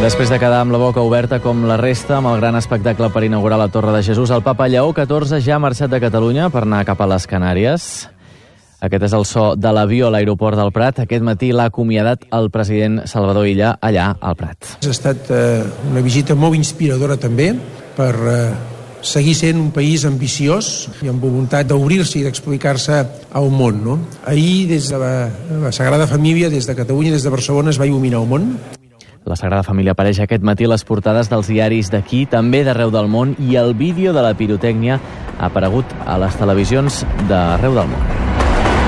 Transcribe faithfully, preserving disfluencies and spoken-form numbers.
Després de quedar amb la boca oberta com la resta, amb el gran espectacle per inaugurar la Torre de Jesús, el papa Lleó catorze ja ha marxat de Catalunya per anar cap a les Canàries. Aquest és el so de l'avió a l'aeroport del Prat. Aquest matí l'ha acomiadat el president Salvador Illa allà al Prat. Ha estat eh, una visita molt inspiradora també per eh, seguir sent un país ambiciós i amb voluntat d'obrir-se i d'explicar-se al món. No? Ahir, des de la, la Sagrada Família, des de Catalunya, des de Barcelona, es va il·luminar el món. La Sagrada Família apareix aquest matí a les portades dels diaris d'aquí, també d'arreu del món, i el vídeo de la pirotècnia ha aparegut a les televisions d'arreu del món.